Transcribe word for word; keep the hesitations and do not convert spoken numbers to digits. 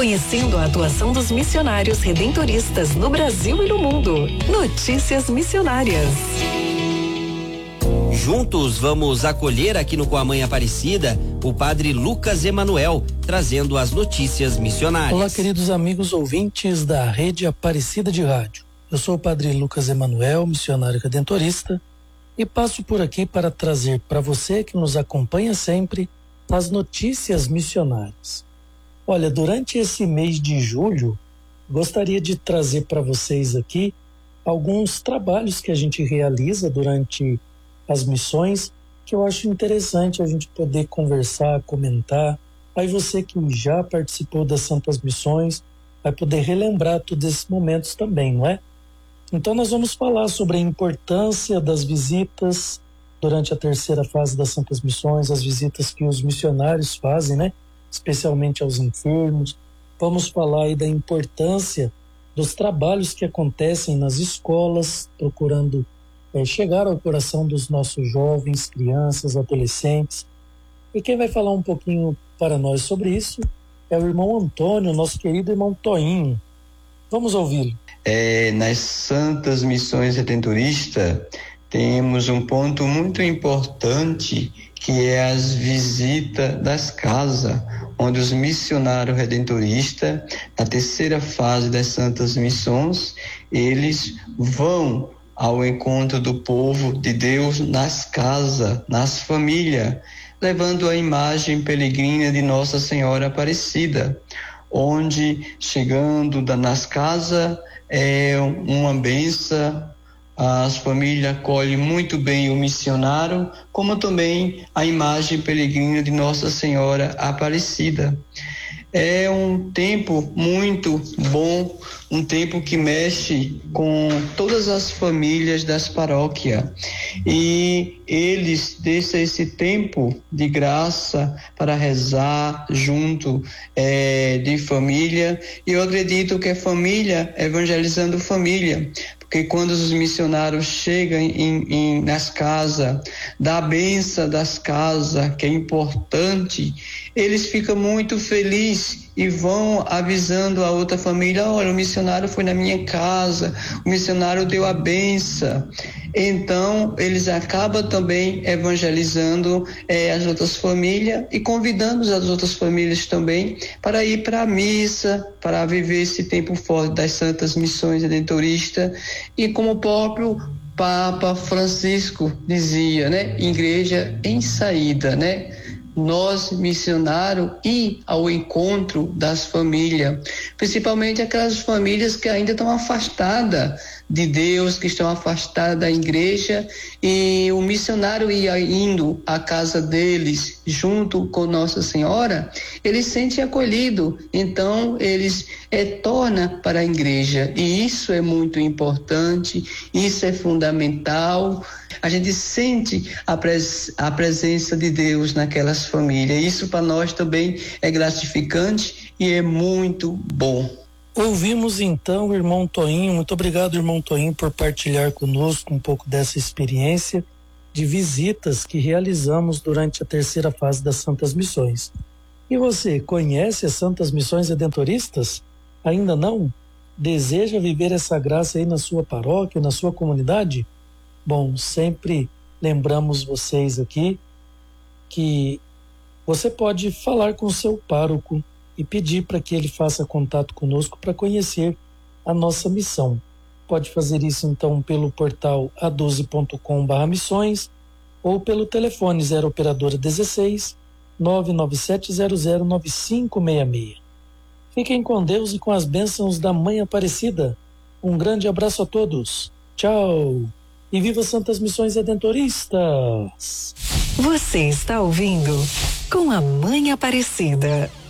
conhecendo a atuação dos missionários redentoristas no Brasil e no mundo. Notícias Missionárias. Juntos vamos acolher aqui no Com a Mãe Aparecida o padre Lucas Emanuel, trazendo as notícias missionárias. Olá, queridos amigos ouvintes da Rede Aparecida de Rádio. Eu sou o padre Lucas Emanuel, missionário redentorista, e passo por aqui para trazer para você que nos acompanha sempre as notícias missionárias. Olha, durante esse mês de julho, gostaria de trazer para vocês aqui alguns trabalhos que a gente realiza durante as missões, que eu acho interessante a gente poder conversar, comentar. Aí você que já participou das Santas Missões vai poder relembrar todos esses momentos também, não é? Então nós vamos falar sobre a importância das visitas durante a terceira fase das Santas Missões, as visitas que os missionários fazem, né? Especialmente aos enfermos. Vamos falar aí da importância dos trabalhos que acontecem nas escolas, procurando é, chegar ao coração dos nossos jovens, crianças, adolescentes. E quem vai falar um pouquinho para nós sobre isso é o irmão Antônio, nosso querido irmão Toinho. Vamos ouvi-lo. É, nas Santas Missões Redentoristas, temos um ponto muito importante, que é as visitas das casas, onde os missionários redentoristas, na terceira fase das Santas Missões, eles vão ao encontro do povo de Deus nas casas, nas famílias, levando a imagem peregrina de Nossa Senhora Aparecida, onde, chegando nas casas, é uma bênção. As famílias acolhem muito bem o missionário, como também a imagem peregrina de Nossa Senhora Aparecida. É um tempo muito bom, um tempo que mexe com todas as famílias das paróquias. E eles deixam esse tempo de graça para rezar junto é, de família. E eu acredito que é família evangelizando família. Porque quando os missionários chegam em, em, nas casas, da benção das casas, que é importante, eles ficam muito felizes e vão avisando a outra família: olha, o missionário foi na minha casa, o missionário deu a benção. Então, eles acabam também evangelizando eh, as outras famílias e convidando as outras famílias também para ir para a missa, para viver esse tempo forte das Santas Missões Redentoristas. E como o próprio Papa Francisco dizia, né? Igreja em saída, né? Nós, missionários, ir ao encontro das famílias, principalmente aquelas famílias que ainda estão afastadas de Deus, que estão afastadas da igreja, e o missionário ia indo à casa deles, junto com Nossa Senhora, eles se sentem acolhidos, então eles retornam para a igreja, e isso é muito importante, isso é fundamental. A gente sente a, pres- a presença de Deus naquelas famílias. Isso para nós também é gratificante e é muito bom. Ouvimos então o irmão Toinho. Muito obrigado, irmão Toinho, por partilhar conosco um pouco dessa experiência de visitas que realizamos durante a terceira fase das Santas Missões. E você, conhece as Santas Missões Redentoristas? Ainda não? Deseja viver essa graça aí na sua paróquia, na sua comunidade? Bom, sempre lembramos vocês aqui que você pode falar com o seu pároco e pedir para que ele faça contato conosco para conhecer a nossa missão. Pode fazer isso então pelo portal a doze ponto com barra missões ou pelo telefone zero operadora dezesseis, nove nove sete zero zero nove cinco seis seis. Fiquem com Deus e com as bênçãos da Mãe Aparecida. Um grande abraço a todos. Tchau! E viva Santas Missões Redentoristas! Você está ouvindo Com a Mãe Aparecida.